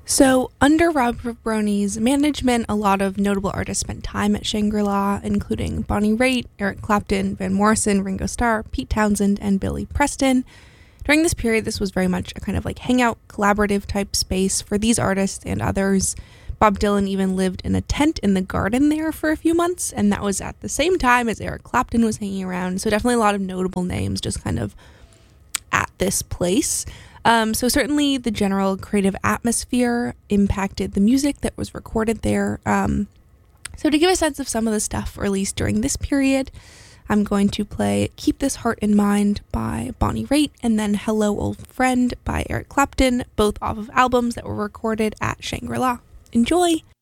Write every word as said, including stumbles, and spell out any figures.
So, under Robert Roney's management, a lot of notable artists spent time at Shangri-La, including Bonnie Raitt, Eric Clapton, Van Morrison, Ringo Starr, Pete Townsend, and Billy Preston. During this period, this was very much a kind of like hangout, collaborative type space for these artists and others. Bob Dylan even lived in a tent in the garden there for a few months, and that was at the same time as Eric Clapton was hanging around. So definitely a lot of notable names just kind of at this place. Um, so certainly the general creative atmosphere impacted the music that was recorded there. Um, so to give a sense of some of the stuff released during this period, I'm going to play Keep This Heart in Mind by Bonnie Raitt and then Hello Old Friend by Eric Clapton, both off of albums that were recorded at Shangri-La. Enjoy!